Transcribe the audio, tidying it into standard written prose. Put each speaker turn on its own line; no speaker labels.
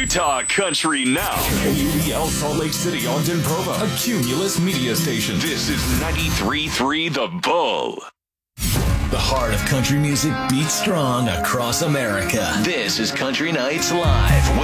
talk country now.
KUBL Salt Lake City, Ogden, Provo, a Cumulus media station.
This is 93.3 The Bull.
The heart of country music beats strong across America. This is Country Nights Live.